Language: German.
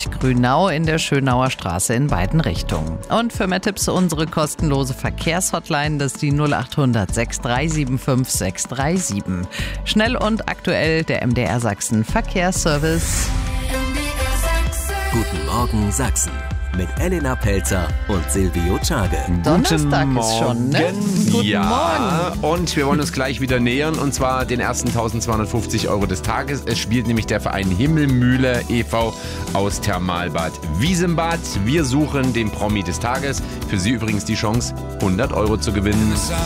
Grünau in der Schönauer Straße in beiden Richtungen. Und für mehr Tipps unsere kostenlose Verkehrshotline, das ist die 0800 6375 637. Schnell und aktuell der MDR Sachsen Verkehrsservice. Guten Morgen Sachsen mit Elena Pelzer und Silvio Czage. Donnerstag ist schon, ne? Guten Morgen. Und wir wollen uns gleich wieder nähern, und zwar den ersten 1250 € des Tages. Es spielt nämlich der Verein Himmelmühle e.V. aus Thermalbad Wiesenbad. Wir suchen den Promi des Tages. Für Sie übrigens die Chance, 100 € zu gewinnen.